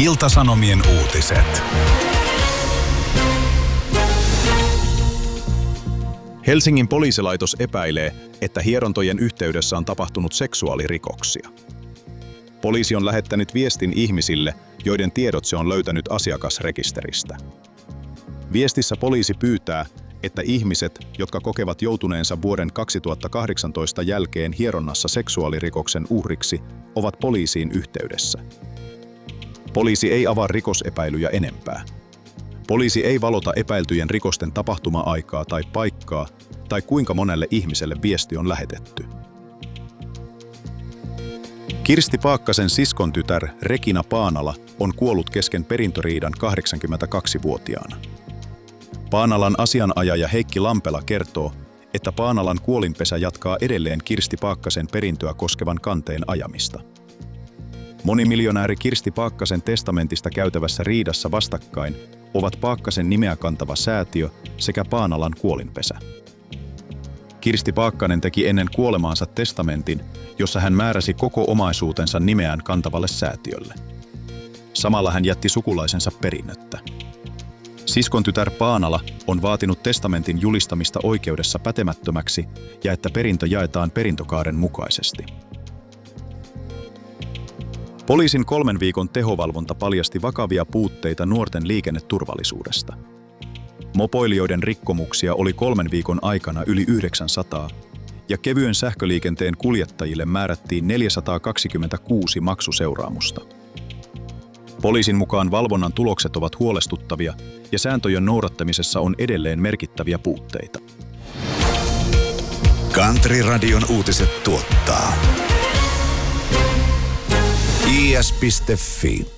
Ilta-Sanomien uutiset. Helsingin poliisilaitos epäilee, että hierontojen yhteydessä on tapahtunut seksuaalirikoksia. Poliisi on lähettänyt viestin ihmisille, joiden tiedot se on löytänyt asiakasrekisteristä. Viestissä poliisi pyytää, että ihmiset, jotka kokevat joutuneensa vuoden 2018 jälkeen hieronnassa seksuaalirikoksen uhriksi, ovat poliisiin yhteydessä. Poliisi ei avaa rikosepäilyjä enempää. Poliisi ei valota epäiltyjen rikosten tapahtuma-aikaa tai paikkaa, tai kuinka monelle ihmiselle viesti on lähetetty. Kirsti Paakkasen siskon tytär Regina Paanala on kuollut kesken perintöriidan 82-vuotiaana. Paanalan asianajaja Heikki Lampela kertoo, että Paanalan kuolinpesä jatkaa edelleen Kirsti Paakkasen perintöä koskevan kanteen ajamista. Monimiljonääri Kirsti Paakkasen testamentista käytävässä riidassa vastakkain ovat Paakkasen nimeä kantava säätiö sekä Paanalan kuolinpesä. Kirsti Paakkanen teki ennen kuolemaansa testamentin, jossa hän määräsi koko omaisuutensa nimeään kantavalle säätiölle. Samalla hän jätti sukulaisensa perinnöttä. Siskon tytär Paanala on vaatinut testamentin julistamista oikeudessa pätemättömäksi ja että perintö jaetaan perintökaaren mukaisesti. Poliisin 3 viikon tehovalvonta paljasti vakavia puutteita nuorten liikenneturvallisuudesta. Mopoilijoiden rikkomuksia oli 3 viikon aikana yli 900 ja kevyen sähköliikenteen kuljettajille määrättiin 426 maksuseuraamusta. Poliisin mukaan valvonnan tulokset ovat huolestuttavia ja sääntöjen noudattamisessa on edelleen merkittäviä puutteita. Country Radion uutiset tuottaa is.fi.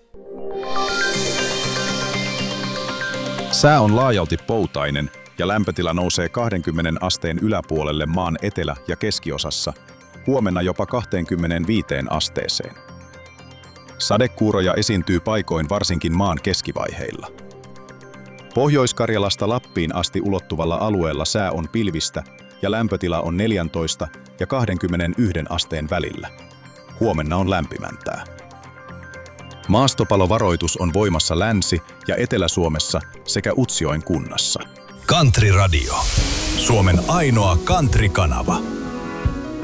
Sää on laajalti poutainen ja lämpötila nousee 20 asteen yläpuolelle maan etelä- ja keskiosassa, huomenna jopa 25 asteeseen. Sadekuuroja esiintyy paikoin varsinkin maan keskivaiheilla. Pohjois-Karjalasta Lappiin asti ulottuvalla alueella sää on pilvistä ja lämpötila on 14 ja 21 asteen välillä. Huomenna on lämpimäntää. Maastopalovaroitus on voimassa Länsi- ja Etelä-Suomessa sekä Utsjoen kunnassa. Country Radio. Suomen ainoa country-kanava.